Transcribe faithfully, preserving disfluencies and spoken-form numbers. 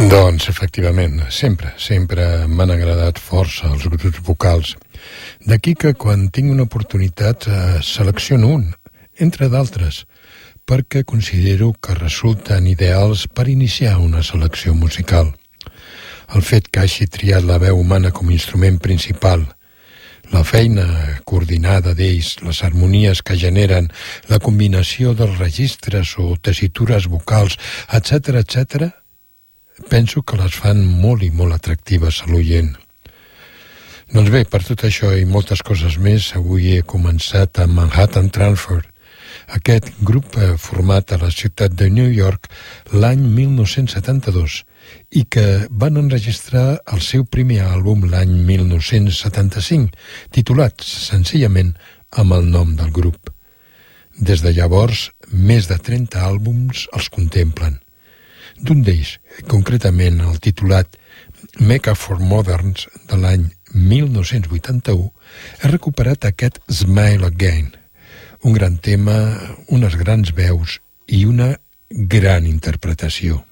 Doncs, efectivament, sempre, sempre m'han agradat força els grups vocals. D'aquí que quan tinc una oportunitat eh, selecciono un, entre d'altres, perquè considero que resulten ideals per iniciar una selecció musical. El fet que hagi triat la veu humana com a instrument principal, la feina coordinada d'ells, les harmonies que generen, la combinació dels registres o tessitures vocals, etcètera, etcètera, penso que les fan molt i molt atractives a l'oient. Doncs bé, per tot això i moltes coses més, avui he començat amb Manhattan Transfer, aquest grup format a la ciutat de New York l'any mil nou-cents setanta-dos i que van enregistrar el seu primer àlbum l'any mil nou-cents setanta-cinc, titulat senzillament amb el nom del grup. Des de llavors, més de trenta àlbums els contemplen. D'un d'ells, concretament el titulat Mecca for Moderns de l'any mil nou-cents vuitanta-u, he recuperat aquest Smile Again, un gran tema, unes grans veus i una gran interpretació.